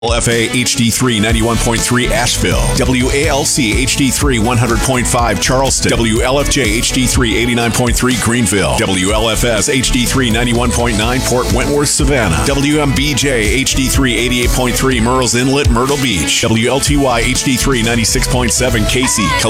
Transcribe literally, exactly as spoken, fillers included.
F A H D three ninety-one point three Asheville, W A L C H D three one hundred point five Charleston, W L F J H D three eighty-nine point three Greenville, W L F S H D three ninety-one point nine Port Wentworth, Savannah, W M B J H D three eighty-eight point three Murrells Inlet, Myrtle Beach, W L T Y H D three ninety-six point seven Casey,